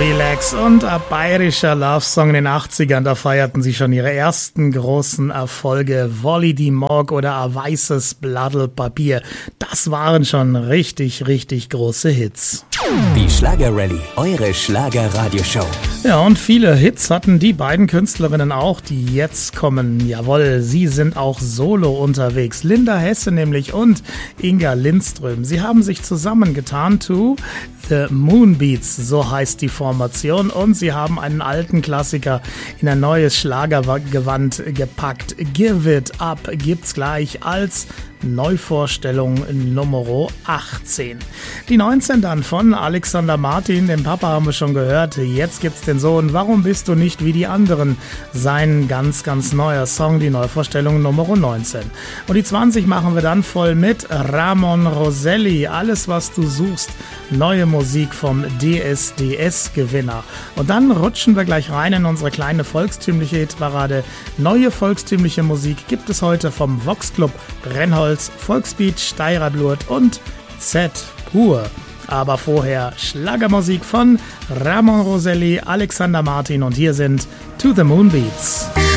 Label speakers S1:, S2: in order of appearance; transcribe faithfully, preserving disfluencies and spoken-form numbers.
S1: Relax und ein bayerischer Love-Song in den achtzigern, da feierten sie schon ihre ersten großen Erfolge. Wolli die Morg oder ein weißes Blattl Papier, das waren schon richtig, richtig große Hits.
S2: Die Schlager-Rallye, eure Schlager-Radioshow.
S1: Ja, und viele Hits hatten die beiden Künstlerinnen auch, die jetzt kommen. Jawohl, sie sind auch solo unterwegs. Linda Hesse nämlich und Inga Lindström. Sie haben sich zusammengetan to The Moonbeats, so heißt die Formation. Und sie haben einen alten Klassiker in ein neues Schlagergewand gepackt. Give It Up gibt's gleich als Neuvorstellung Nummer achtzehn. Die neunzehn dann von Alexander Martin, den Papa haben wir schon gehört. Jetzt gibt's den Sohn, Warum bist du nicht wie die anderen? Sein ganz, ganz neuer Song, die Neuvorstellung Nummer neunzehn. Und die zwanzig machen wir dann voll mit Ramon Roselli, Alles was du suchst. Neue Musik vom D S D S-Gewinner. Und dann rutschen wir gleich rein in unsere kleine volkstümliche Hitparade. Neue volkstümliche Musik gibt es heute vom Vox Club, Brennholz, Volksbeat, Steirer Blut und Z pur. Aber vorher Schlagermusik von Ramon Roselli, Alexander Martin und hier sind To The Moonbeats.